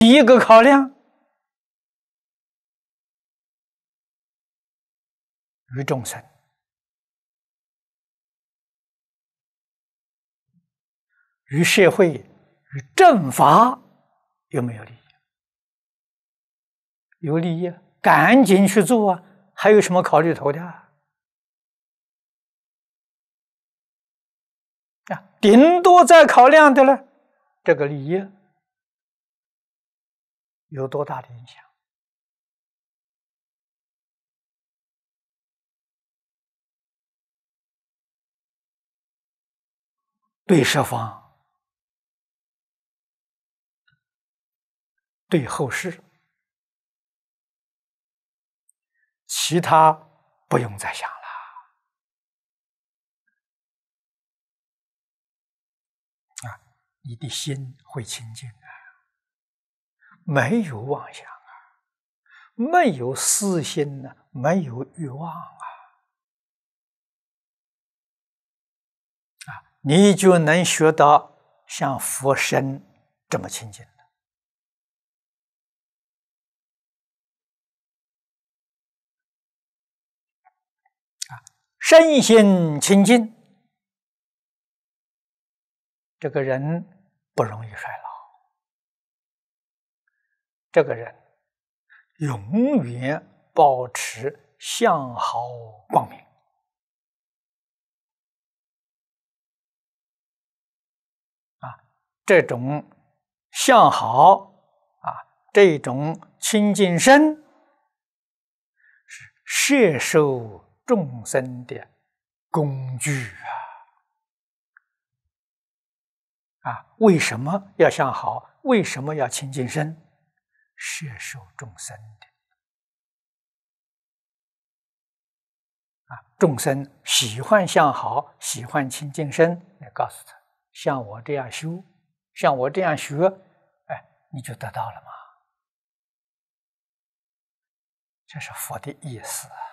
第一个考量于众生，于社会，与正法有没有利益？有利益，赶紧去做啊！还有什么考虑头的啊？顶多再考量的了，这个利益有多大的影响？对十方，对后世，其他不用再想了。你的心会清净啊，没有妄想啊，没有私心啊，没有欲望啊，你就能学到像佛身这么清净了。身心清净，这个人不容易衰老，这个人永远保持相好光明。这种相好这种清净身是摄受众生的工具为什么要相好？为什么要清净身？摄受众生的众生喜欢相好，喜欢清净身，你告诉他，像我这样修，像我这样学，你就得到了吗？这是佛的意思